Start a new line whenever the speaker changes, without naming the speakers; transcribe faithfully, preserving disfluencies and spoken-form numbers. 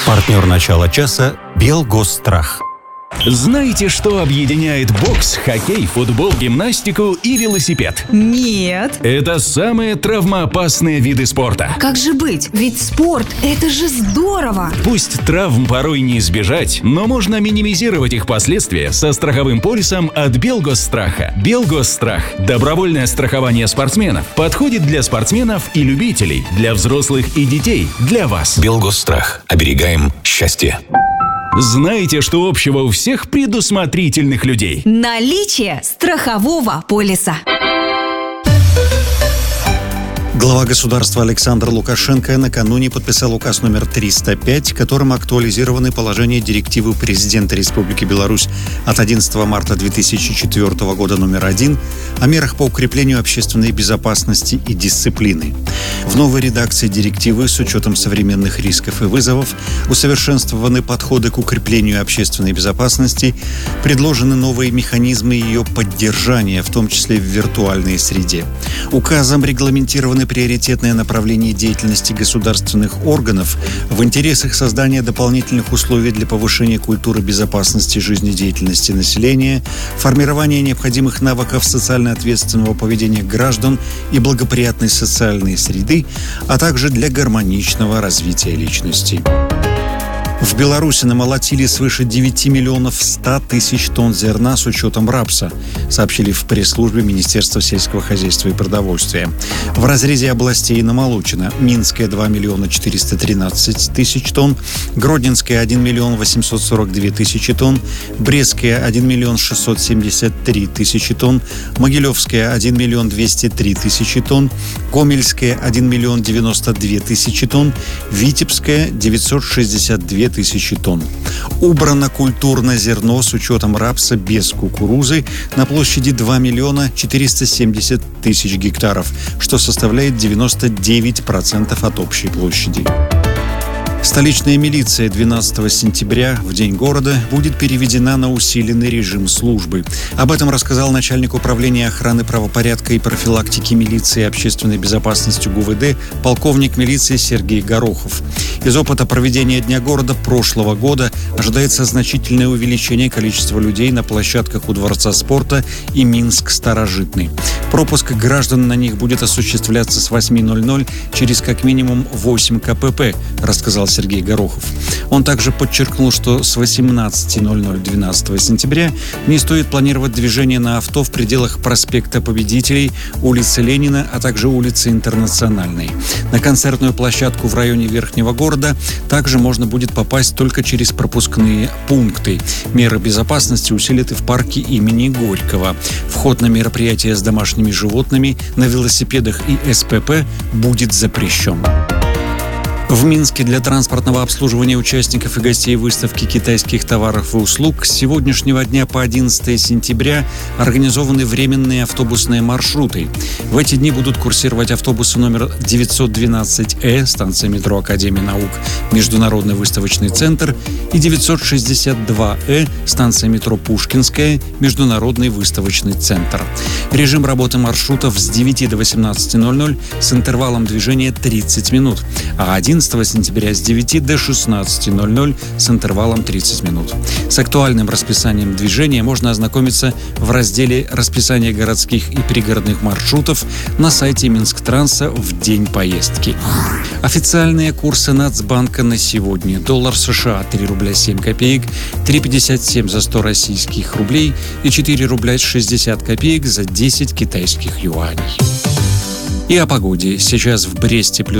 Партнер начала часа «Белгосстрах».
Знаете, что объединяет бокс, хоккей, футбол, гимнастику и велосипед?
Нет.
Это самые травмоопасные виды спорта.
Как же быть? Ведь спорт – это же здорово!
Пусть травм порой не избежать, но можно минимизировать их последствия со страховым полисом от Белгосстраха. Белгосстрах – добровольное страхование спортсменов. Подходит для спортсменов и любителей, для взрослых и детей, для вас.
Белгосстрах. Оберегаем счастье.
Знаете, что общего у всех предусмотрительных людей?
Наличие страхового полиса.
Глава государства Александр Лукашенко накануне подписал указ номер триста пять, которым актуализированы положения директивы президента Республики Беларусь от одиннадцатого марта две тысячи четвёртого года номер один о мерах по укреплению общественной безопасности и дисциплины. В новой редакции директивы с учетом современных рисков и вызовов усовершенствованы подходы к укреплению общественной безопасности, предложены новые механизмы ее поддержания, в том числе в виртуальной среде. Указом регламентированы приоритетное направление деятельности государственных органов в интересах создания дополнительных условий для повышения культуры безопасности жизнедеятельности населения, формирования необходимых навыков социально ответственного поведения граждан и благоприятной социальной среды, а также для гармоничного развития личности. В Беларуси намолотили свыше девяти миллионов ста тысяч тонн зерна с учетом рапса, сообщили в пресс-службе Министерства сельского хозяйства и продовольствия. В разрезе областей намолочено: Минская два миллиона четыреста тринадцать тысяч тонн, Гродненская один миллион восемьсот сорок две тысячи тонн, Брестская один миллион шестьсот семьдесят три тысячи тонн, Могилевская один миллион двести три тысячи тонн, Гомельская один миллион девяносто две тысячи тонн, Витебская девятьсот шестьдесят две тысячи тонн. Убрано культурное зерно с учетом рапса без кукурузы на площади два миллиона четыреста семьдесят тысяч гектаров, что составляет девяносто девять процентов от общей площади. Столичная милиция двенадцатого сентября, в День города, будет переведена на усиленный режим службы. Об этом рассказал начальник управления охраны правопорядка и профилактики милиции и общественной безопасности ГУВД полковник милиции Сергей Горохов. Из опыта проведения Дня города прошлого года ожидается значительное увеличение количества людей на площадках у Дворца спорта и Минск-Старожитный. Пропуск граждан на них будет осуществляться с восьми ноль-ноль через как минимум восемь ка пэ пэ, рассказал Сергей Горохов. Он также подчеркнул, что с восемнадцати ноль-ноль двенадцатого сентября не стоит планировать движение на авто в пределах проспекта Победителей, улицы Ленина, а также улицы Интернациональной. На концертную площадку в районе Верхнего города также можно будет попасть только через пропускные пункты. Меры безопасности усилят и в парке имени Горького. Вход на мероприятия с домашними животными на велосипедах и эс пэ пэ будет запрещен. В Минске для транспортного обслуживания участников и гостей выставки китайских товаров и услуг с сегодняшнего дня по одиннадцатого сентября организованы временные автобусные маршруты. В эти дни будут курсировать автобусы номер девятьсот двенадцать э, станция метро Академия наук, Международный выставочный центр, и девятьсот шестьдесят два э, станция метро Пушкинская, Международный выставочный центр. Режим работы маршрутов с девяти до восемнадцати ноль-ноль с интервалом движения тридцать минут, а одиннадцатого сентября с девяти до шестнадцати ноль-ноль с интервалом тридцать минут. С актуальным расписанием движения можно ознакомиться в разделе «Расписание городских и пригородных маршрутов» на сайте Минсктранса в день поездки. Официальные курсы Нацбанка на сегодня. Доллар США три рубля семь копеек, три пятьдесят семь за сто российских рублей и четыре рубля шестьдесят копеек за десять китайских юаней. И о погоде. Сейчас в Бресте плюс